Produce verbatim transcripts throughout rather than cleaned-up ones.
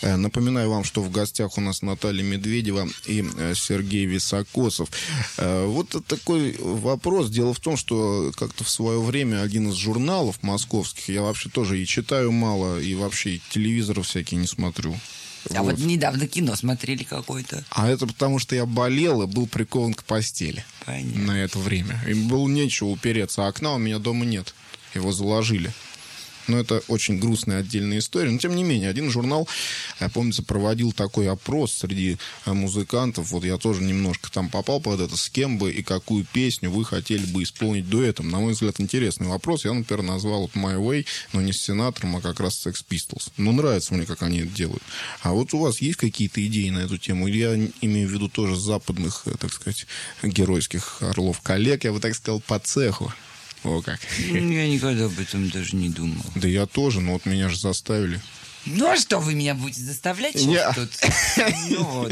Напоминаю вам, что в гостях у нас Наталья Медведева и Сергей Високосов. Вот такой вопрос. Дело в том, что как-то в свое время один из журналов московских, я вообще тоже и читаю мало, и вообще и телевизоров всякие не смотрю. А вот. вот недавно кино смотрели какое-то. А это потому, что я болел и был прикован к постели. Понятно. На это время. Им было нечего упереться. А окна у меня дома нет. Его заложили. Но это очень грустная отдельная история. Но, тем не менее, один журнал, я помню, проводил такой опрос среди музыкантов. Вот я тоже немножко там попал под это. С кем бы и какую песню вы хотели бы исполнить дуэтом? На мой взгляд, интересный вопрос. Я, например, назвал вот My Way, но не с Синатором, а как раз Sex Pistols. Ну, нравится мне, как они это делают. А вот у вас есть какие-то идеи на эту тему? Или я имею в виду тоже западных, так сказать, геройских орлов-коллег, я бы так сказал, по цеху? О, как. Я никогда об этом даже не думал. Да я тоже, но вот меня же заставили. Ну а что, вы меня будете заставлять Я... тут? Ну вот.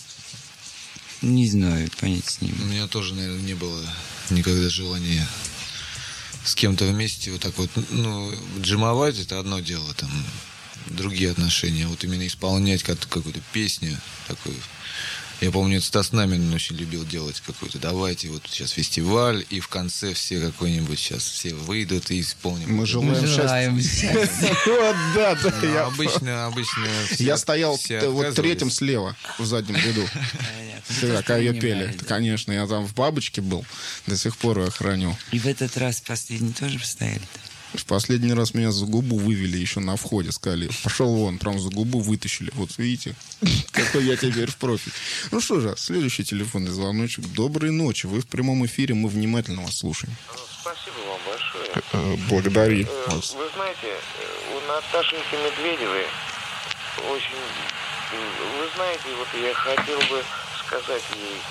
Не знаю, понять с ним. У меня тоже, наверное, не было никогда желания с кем-то вместе вот так вот, ну, джимовать — это одно дело, там, другие отношения. Вот именно исполнять какую-то песню такую. Я помню, Стас Намин очень любил делать какой-то. Давайте вот сейчас фестиваль, и в конце все какой-нибудь сейчас все выйдут и исполним. Мы желаем счастья. Вот, да, да. Обычно, обычно. Я стоял вот третьим слева в заднем ряду. Когда ее пели. Конечно, я там в бабочке был. До сих пор ее храню. И в этот раз последний тоже постояли-то? В последний раз меня за губу вывели еще на входе. Сказали, пошел вон, прям за губу вытащили. Вот видите, какой я теперь в профиль. Ну что же, следующий телефонный звоночек. Доброй ночи, вы в прямом эфире, мы внимательно вас слушаем. Спасибо вам большое. Благодарю вас. Вы знаете, у Наташеньки Медведевой очень... Вы знаете, вот я хотел бы сказать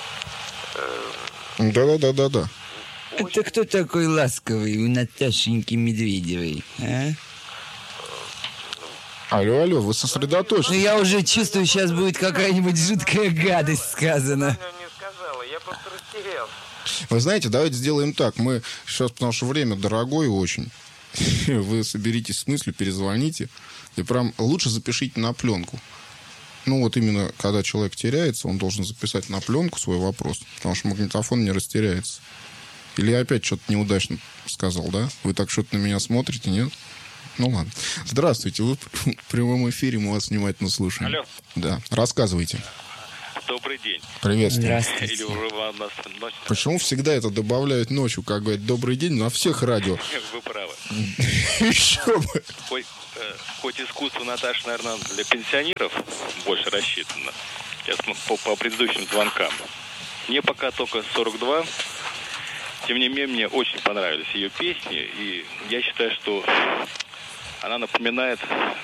ей... Да-да-да-да-да. Это кто такой ласковый у Наташеньки Медведевой, а? Алло, алло, вы сосредоточьтесь. Ну, я уже чувствую, сейчас будет какая-нибудь жуткая гадость сказана. Не сказала, я просто растерялся. Вы знаете, давайте сделаем так. Мы сейчас, потому что время дорогое очень. Вы соберитесь с мыслью, перезвоните. И прям лучше запишите на пленку. Ну, вот именно, когда человек теряется, он должен записать на пленку свой вопрос. Потому что магнитофон не растеряется. Или я опять что-то неудачно сказал, да? Вы так что-то на меня смотрите, нет? Ну ладно. Здравствуйте, вы в прямом эфире, мы вас внимательно слушаем. Алло. Да, рассказывайте. Добрый день. Приветствую. Здравствуйте. Или уже вам нас ночь. Почему всегда это добавляют ночью, как говорят, добрый день, на всех радио? Вы правы. Еще бы. Хоть, э, хоть искусство Наташи, наверное, для пенсионеров больше рассчитано. Я по, по предыдущим звонкам. Мне пока только сорок два. Тем не менее, мне очень понравились ее песни, и я считаю, что она напоминает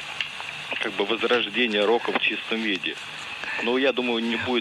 как бы возрождение рока в чистом виде. Но я думаю, не будет...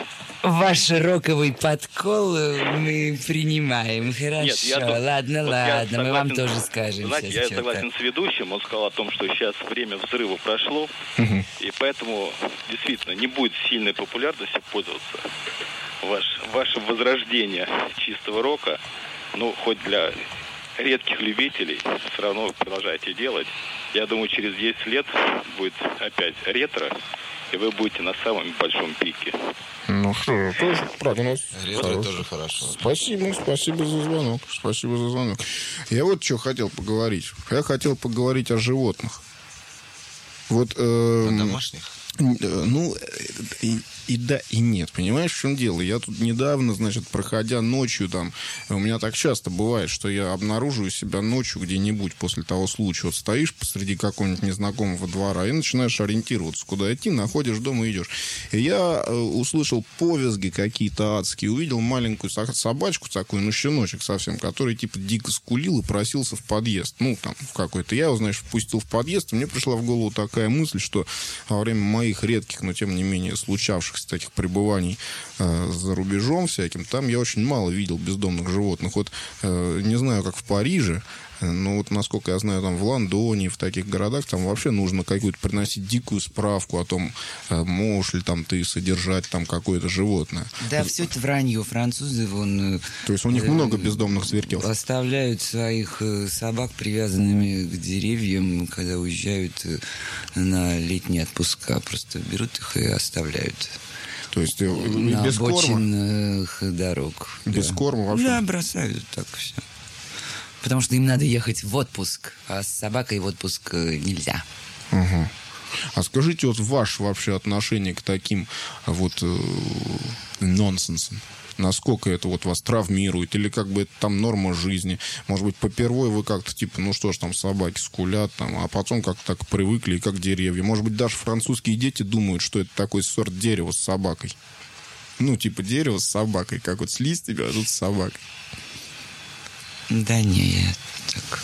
Ваш роковый подкол мы принимаем. Хорошо, Нет, я, ладно, вот ладно, мы вам тоже с, скажем. Знаете, я что-то. согласен с ведущим, он сказал о том, что сейчас время взрыва прошло, Угу. и поэтому действительно не будет сильной популярностью пользоваться. Ваш, ваше возрождение чистого рока, ну, хоть для редких любителей, все равно вы продолжаете делать. Я думаю, через десять лет будет опять ретро, и вы будете на самом большом пике. Ну что, тоже прогноз. Ретро хороший. тоже хорошо. Спасибо, спасибо за звонок. Спасибо за звонок. Я вот что хотел поговорить. Я хотел поговорить о животных. Вот, э, А домашних? Ну, и, и да, и нет. Понимаешь, в чем дело? Я тут недавно, значит, проходя ночью там, у меня так часто бывает, что я обнаруживаю себя ночью где-нибудь после того случая. Вот стоишь посреди какого-нибудь незнакомого двора и начинаешь ориентироваться, куда идти, находишь дом и идешь. И я э, услышал повизги какие-то адские, увидел маленькую собачку такую, ну, щеночек совсем, который типа дико скулил и просился в подъезд. Ну, там, в какой-то. Я его, знаешь, впустил в подъезд, и мне пришла в голову такая мысль, что во время моих редких, но тем не менее случавшихся таких пребываний э, за рубежом всяким, там я очень мало видел бездомных животных. Вот э, не знаю, как в Париже, Ну, вот, насколько я знаю, там в Лондоне, в таких городах, там вообще нужно какую-то приносить дикую справку о том, можешь ли там ты содержать там какое-то животное. Да, все это вранье. Французы, вон... То есть у них много бездомных зверьков. Оставляют своих собак привязанными к деревьям, когда уезжают на летние отпуска. Просто берут их и оставляют. То есть на без обочинах корма? Дорог. Без да. корма вообще? Да, бросают так все. Потому что им надо ехать в отпуск, а с собакой в отпуск нельзя. Угу. А скажите, вот ваше вообще отношение к таким вот э, нонсенсам? Насколько это вот вас травмирует? Или как бы это там норма жизни? Может быть, попервой вы как-то типа, ну что ж, там собаки скулят, там, а потом как-то так привыкли, как деревья. Может быть, даже французские дети думают, что это такой сорт дерева с собакой. Ну, типа дерево с собакой, как вот с листьями, а тут с собакой. Да не, я так...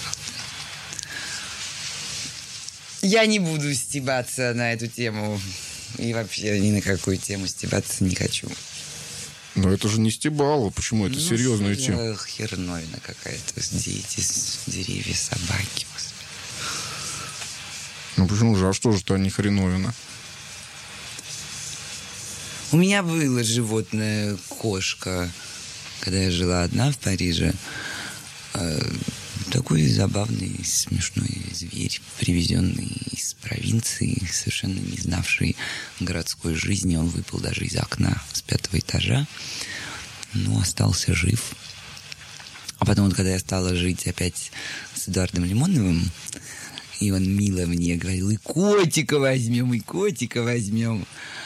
Я не буду стебаться на эту тему. И вообще ни на какую тему стебаться не хочу. Но это же не стебало. Почему? Это ну, серьезная тема. Херновина какая-то. Дети, деревья, собаки. Господи. Ну почему же? А что же это не хреновина? У меня было животное, кошка, когда я жила одна в Париже. Такой забавный, смешной зверь, привезенный из провинции, совершенно не знавший городской жизни. Он выпал даже из окна с пятого этажа, но остался жив. А потом, вот, когда я стала жить опять с Эдуардом Лимоновым, и он мило мне говорил: и котика возьмем, и котика возьмем,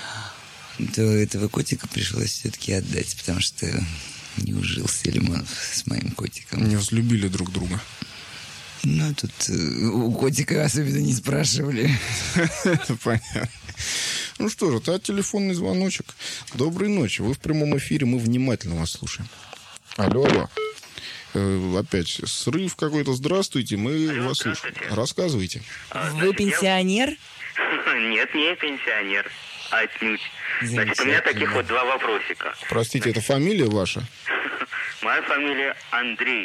то этого котика пришлось все-таки отдать, потому что не ужился Лимонов с моим котиком. Не взлюбили друг друга. Ну, тут у котика особенно не спрашивали. Понятно. Ну что же, это телефонный звоночек. Доброй ночи. Вы в прямом эфире, мы внимательно вас слушаем. Алло, алло. Э, опять срыв какой-то. Здравствуйте, мы алло, вас слушаем. Рассказывайте. Вы пенсионер? Нет, не пенсионер. Отнюдь. Значит, у меня таких вот два вопросика. Простите, это фамилия ваша? Моя фамилия Андреевич.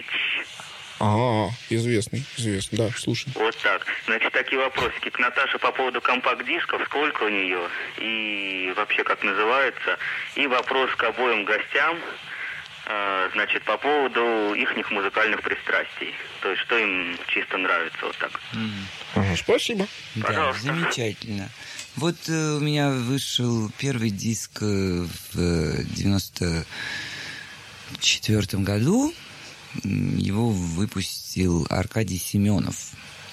А, известный, известный, да, слушай. Вот так. Значит, такие вопросики к Наташе по поводу компакт-дисков, сколько у нее, и вообще как называется. И вопрос к обоим гостям, э, значит, по поводу ихних музыкальных пристрастий. То есть, что им чисто нравится, вот так. Mm. Ага, спасибо. Да, замечательно. Вот э, у меня вышел первый диск э, в девяносто четвёртом году. Его выпустил Аркадий Семенов.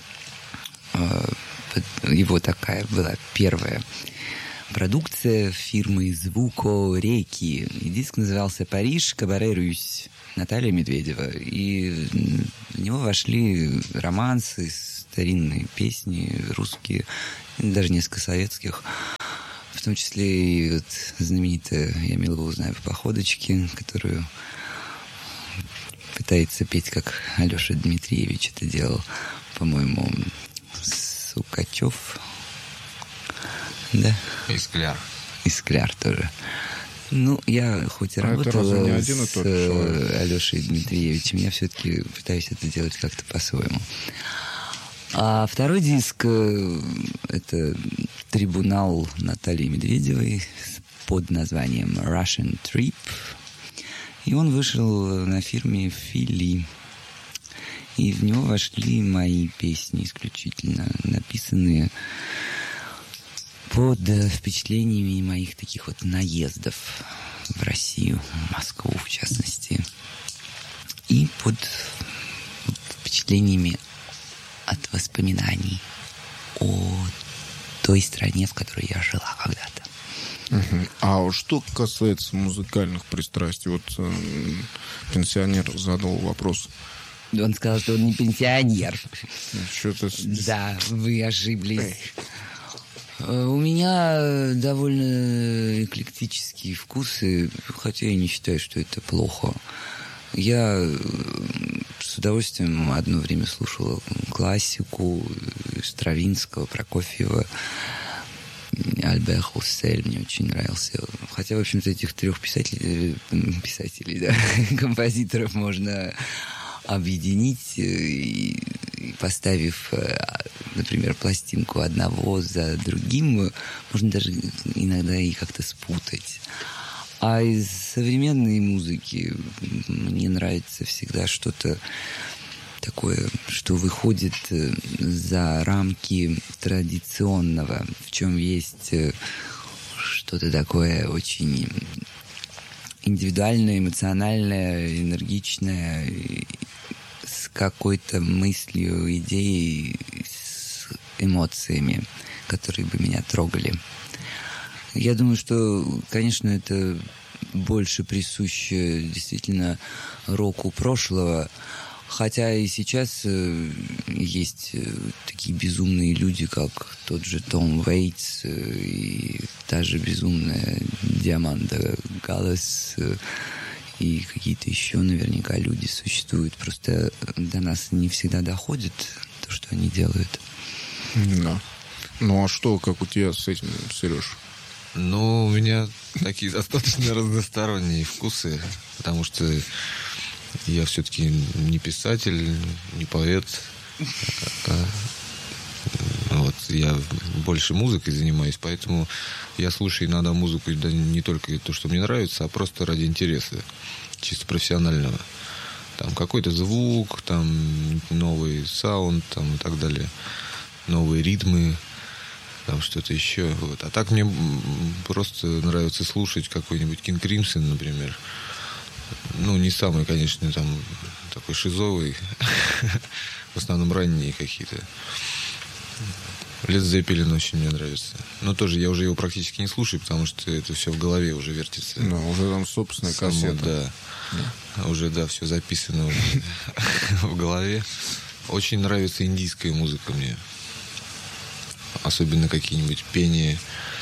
Э, его такая была первая продукция фирмы «Звукореки». И диск назывался «Париж, кабаре Русь». Наталья Медведева. И в него вошли романсы, старинные песни русские, даже несколько советских, в том числе и вот знаменитая «Я милого узнаю по походочке», которую пытается петь, как Алеша Дмитриевич это делал, по-моему, Сукачев, да? И Скляр. И Скляр тоже. Ну, я хоть и а работала с Алешей Дмитриевичем, я все-таки пытаюсь это делать как-то по-своему. А второй диск — это «Трибунал» Натальи Медведевой под названием «Russian Trip». И он вышел на фирме «Фили». И в него вошли мои песни исключительно, написанные под впечатлениями моих таких вот наездов в Россию, в Москву в частности. И под впечатлениями от воспоминаний о той стране, в которой я жила когда-то. Uh-huh. А что касается музыкальных пристрастий, вот э, пенсионер задал вопрос. Он сказал, что он не пенсионер. Что-то... Да, вы ошиблись. У меня довольно эклектические вкусы, хотя я не считаю, что это плохо. Я с удовольствием одно время слушала классику Стравинского, Прокофьева, Альбер Руссель мне очень нравился. Хотя, в общем-то, этих трех писателей, писателей, да, композиторов можно объединить, и, и поставив, например, пластинку одного за другим, можно даже иногда и как-то спутать. А из современной музыки мне нравится всегда что-то такое, что выходит за рамки традиционного, в чем есть что-то такое очень индивидуальное, эмоциональное, энергичное, с какой-то мыслью, идеей, с эмоциями, которые бы меня трогали. Я думаю, что, конечно, это больше присуще действительно року прошлого, хотя и сейчас есть такие безумные люди, как тот же Том Вейтс и та же безумная Диаманда Галлес и какие-то еще наверняка люди существуют. Просто до нас не всегда доходит то, что они делают. Да. Ну а что, как у тебя с этим, Сереж? Ну, у меня такие достаточно разносторонние вкусы, потому что я все-таки не писатель, не поэт. Вот, я больше музыкой занимаюсь, поэтому я слушаю иногда музыку да, не только то, что мне нравится, а просто ради интереса, чисто профессионального. Там какой-то звук, там новый саунд, там и так далее, новые ритмы, там что-то еще. Вот. А так мне просто нравится слушать какой-нибудь King Crimson, например. Ну, не самый, конечно, там такой шизовый. В основном ранние какие-то. Led Zeppelin очень мне нравится. Но тоже я уже его практически не слушаю, потому что это все в голове уже вертится. Да, уже там собственная Само, кассета. Да. да. Уже, да, все записано в голове. Очень нравится индийская музыка мне. Особенно какие-нибудь пения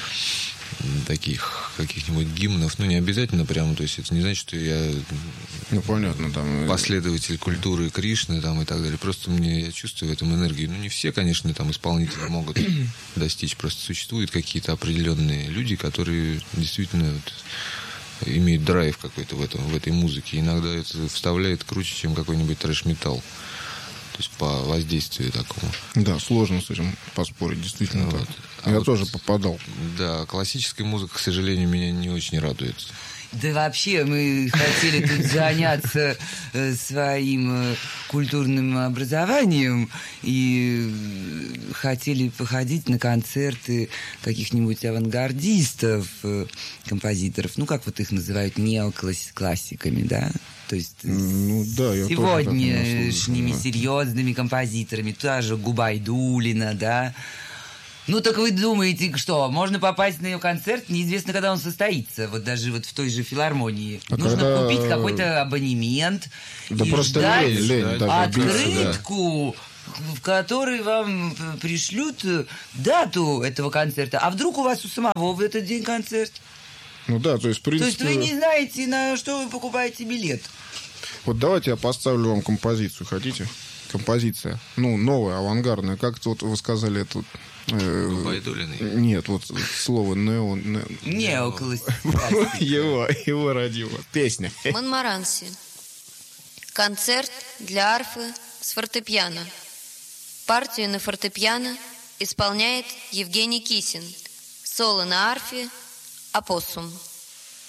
таких каких-нибудь гимнов. Ну, не обязательно прямо, то есть это не значит, что я ну, понятно, там последователь культуры Кришны там, и так далее. Просто мне, я чувствую в этом энергию. Ну, не все, конечно, там исполнители могут достичь. Просто существуют какие-то определенные люди, которые действительно вот, имеют драйв какой-то в, этом, в этой музыке. Иногда это вставляет круче, чем какой-нибудь трэш-металл. То есть по воздействию такому. Да, сложно с этим поспорить, действительно вот. так. А Я вот, тоже попадал. Да, классическая музыка, к сожалению, меня не очень радует. Да вообще, мы хотели тут заняться своим культурным образованием и хотели походить на концерты каких-нибудь авангардистов, композиторов, ну, как вот их называют, неоклассиками, да? То есть ну, да, я сегодняшними серьезными композиторами, та же Губайдулина, да? Ну, так вы думаете, что, можно попасть на ее концерт, неизвестно, когда он состоится, вот даже вот в той же филармонии. А Нужно когда... купить какой-то абонемент да и просто ждать лень, лень, да, открытку, да. в которой вам пришлют дату этого концерта. А вдруг у вас у самого в этот день концерт? Ну да, то есть, в принципе... То есть вы не знаете, на что вы покупаете билет. Вот давайте я поставлю вам композицию, хотите? Композиция. Ну, новая, авангардная. Как-то вот вы сказали, это... Губайдулиной? Нет, вот слово нео... Неоклассическое. Его, его родила. Песня. Монмаранси. Концерт для арфы с фортепиано. Партию на фортепиано исполняет Евгений Кисин. Соло на арфе «Опоссум».